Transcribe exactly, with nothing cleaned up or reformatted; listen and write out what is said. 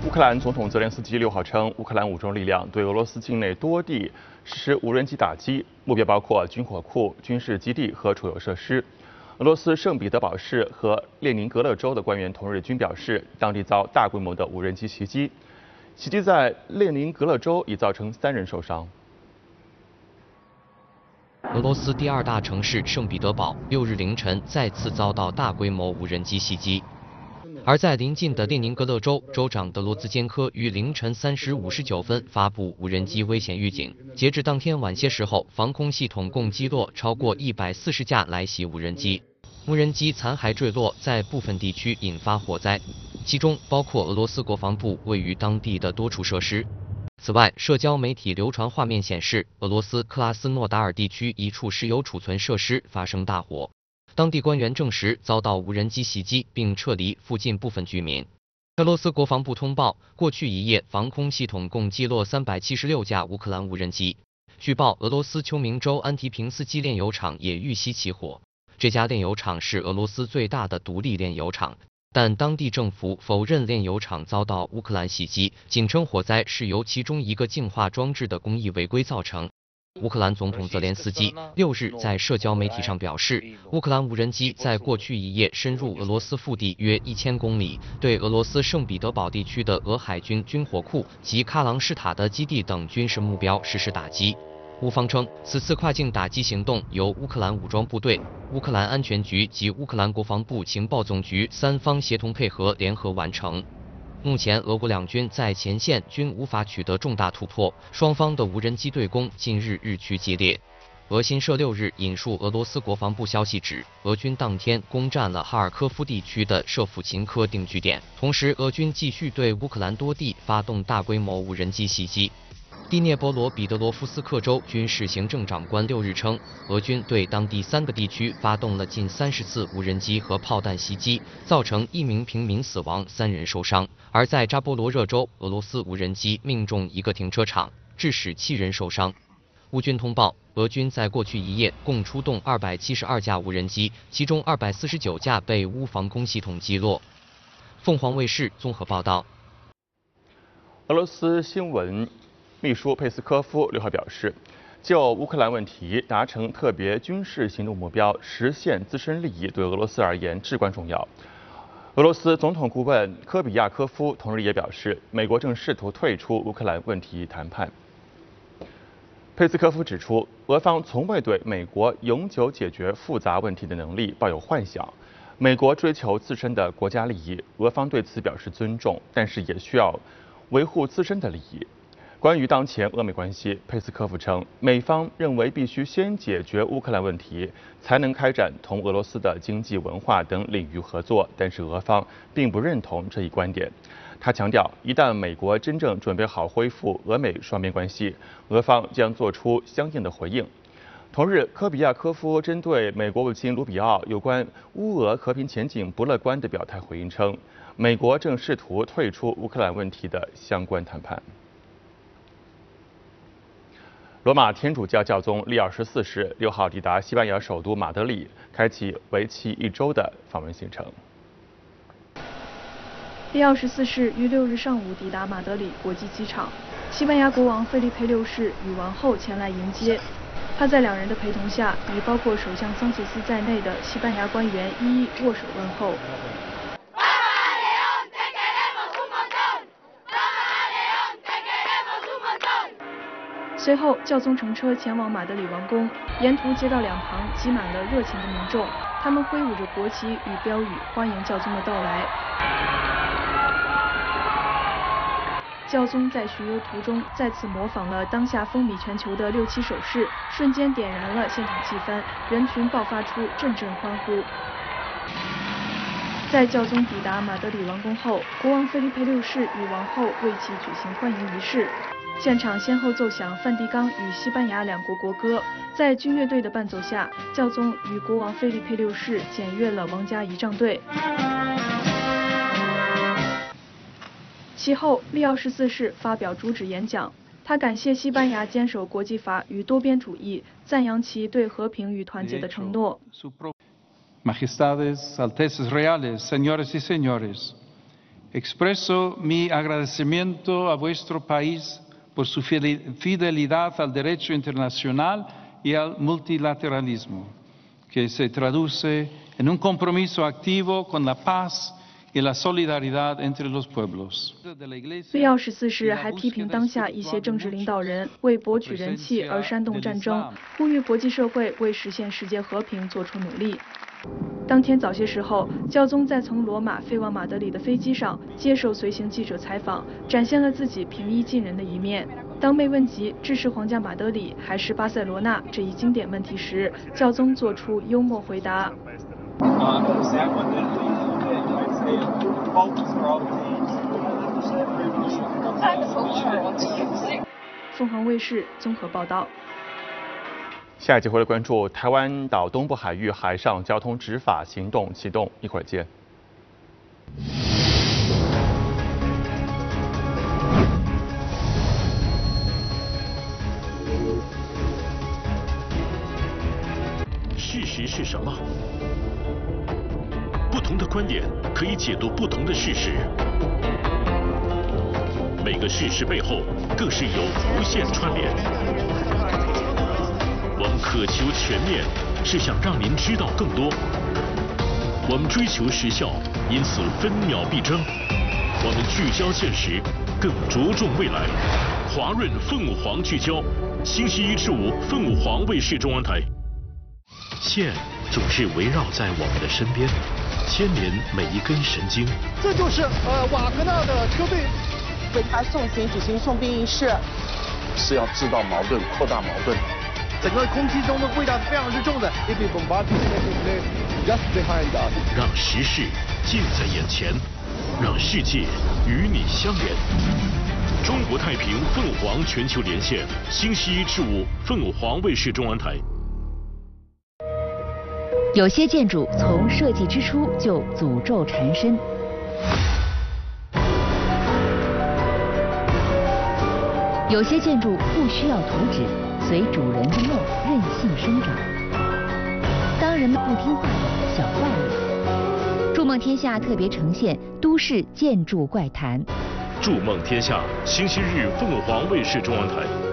乌克兰总统泽连斯基六号称，乌克兰武装力量对俄罗斯境内多地实施无人机打击，目标包括军火库、军事基地和储油设施。俄罗斯圣彼得堡市和列宁格勒州的官员同日均表示，当地遭大规模的无人机袭击，袭击在列宁格勒州已造成三人受伤。 俄罗斯第二大城市圣彼得堡六日凌晨再次遭到大规模无人机袭击。 而在邻近的列宁格勒州，州长德罗兹坚科于凌晨三时五十九分发布无人机危险预警。截至当天晚些时候，防空系统共击落超过一百四十架来袭无人机，无人机残骸坠落，在部分地区引发火灾，其中包括俄罗斯国防部位于当地的多处设施。此外，社交媒体流传画面显示，俄罗斯克拉斯诺达尔地区一处石油储存设施发生大火。 当地官员证实遭到无人机袭击，并撤离附近部分居民。俄罗斯国防部通报，过去一夜防空系统共击落三百七十六架乌克兰无人机。据报，俄罗斯丘明州安提平斯基炼油厂也遇袭起火。这家炼油厂是俄罗斯最大的独立炼油厂，但当地政府否认炼油厂遭到乌克兰袭击，仅称火灾是由其中一个净化装置的工艺违规造成。 乌克兰总统泽连斯基六日在社交媒体上表示，乌克兰无人机在过去一夜深入俄罗斯腹地约一千公里，对俄罗斯圣彼得堡地区的俄海军军火库及喀朗施塔的基地等军事目标实施打击。乌方称，此次跨境打击行动由乌克兰武装部队、乌克兰安全局及乌克兰国防部情报总局三方协同配合联合完成。 目前，俄国两军在前线均无法取得重大突破，双方的无人机对攻近日日趋激烈。俄新社六日引述俄罗斯国防部消息指，俄军当天攻占了哈尔科夫地区的舍甫琴科定居点，同时俄军继续对乌克兰多地发动大规模无人机袭击。 第聂伯罗彼得罗夫斯克州军事行政长官六日称，俄军对当地三个地区发动了近三十次无人机和炮弹袭击，造成一名平民死亡，三人受伤。而在扎波罗热州，俄罗斯无人机命中一个停车场，致使七人受伤。乌军通报，俄军在过去一夜共出动二百七十二架无人机，其中二百四十九架被乌防空系统击落。凤凰卫视综合报道。 俄罗斯新闻 秘书佩斯科夫六号表示，就乌克兰问题达成特别军事行动目标，实现自身利益，对俄罗斯而言至关重要。俄罗斯总统顾问科比亚科夫同日也表示，美国正试图退出乌克兰问题谈判。佩斯科夫指出，俄方从未对美国永久解决复杂问题的能力抱有幻想。美国追求自身的国家利益，俄方对此表示尊重，但是也需要维护自身的利益。 关于当前俄美关系，佩斯科夫称，美方认为必须先解决乌克兰问题，才能开展同俄罗斯的经济、文化等领域合作。但是俄方并不认同这一观点。他强调，一旦美国真正准备好恢复俄美双边关系，俄方将做出相应的回应。同日，科比亚科夫针对美国国务卿卢比奥有关乌俄和平前景不乐观的表态回应称，美国正试图退出乌克兰问题的相关谈判。 罗马天主教教宗利奥十四世六号抵达西班牙首都马德里，开启为期一周的访问行程。 利奥十四世于六日上午抵达马德里国际机场，西班牙国王费利佩六世与王后前来迎接。他在两人的陪同下，与包括首相桑切斯在内的西班牙官员一一握手问候。 随后，教宗乘车前往马德里王宫，沿途街道两旁挤满了热情的民众，他们挥舞着国旗与标语，欢迎教宗的到来。教宗在巡游途中再次模仿了当下风靡全球的六七手势，瞬间点燃了现场气氛，人群爆发出阵阵欢呼。在教宗抵达马德里王宫后，国王费利佩六世与王后为其举行欢迎仪式。 现场先后奏响梵蒂冈与西班牙两国国歌，在军乐队的伴奏下，教宗与国王费利佩六世检阅了王家仪仗队。其后，利奥十四世发表主旨演讲，他感谢西班牙坚守国际法与多边主义，赞扬其对和平与团结的承诺。 Majestades, Altezas Reales, Señoras y Señores, Expreso mi agradecimiento a vuestro país por su fidelidad al derecho internacional y al multilateralismo, que se traduce en un compromiso activo con la paz y la solidaridad entre los pueblos. 利奥十四世还批评当下一些政治领导人为博取人气而煽动战争，呼吁国际社会为实现世界和平做出努力。当天早些时候，教宗在从罗马飞往马德里的飞机上接受随行记者采访，展现了自己平易近人的一面。当被问及支持皇家马德里还是巴塞罗那这一经典问题时，教宗做出幽默回答。 凤凰卫视综合报道。 下一集回来关注台湾岛东部海域海上交通执法行动启动，一会儿见。 事实是什么？不同的观点可以解读不同的事实，每个事实背后更是有无限串联。我们渴求全面，是想让您知道更多。我们追求时效，因此分秒必争。我们聚焦现实，更着重未来。华润凤凰聚焦，星期一至五凤凰卫视中央台。线总是围绕在我们的身边，牵连每一根神经。 这就是呃瓦格纳的车队为他送行举行送殡仪式， 是要制造矛盾、扩大矛盾。 整个空气中的味道是非常之重的。 让时事近在眼前，让世界与你相连。中国太平凤凰全球连线，星期一至五凤凰卫视中央台。 有些建筑从设计之初就诅咒缠身，有些建筑不需要图纸，随主人的梦任性生长。当人们不听话的小怪物，筑梦天下特别呈现都市建筑怪谈。 筑梦天下，星期日凤凰卫视中央台。